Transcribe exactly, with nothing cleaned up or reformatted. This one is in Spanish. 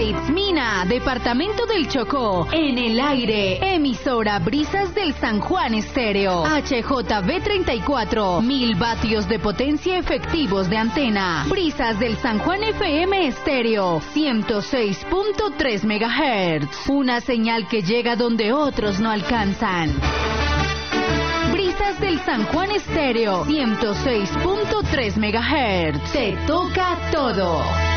Eitzmina, departamento del Chocó. En el aire, emisora Brisas del San Juan Estéreo. H J V treinta y cuatro, mil vatios de potencia efectivos de antena. Brisas del San Juan F M Estéreo, ciento seis punto tres megahertz. Una señal que llega donde otros no alcanzan. Brisas del San Juan Estéreo, ciento seis punto tres megahertz. Te toca todo.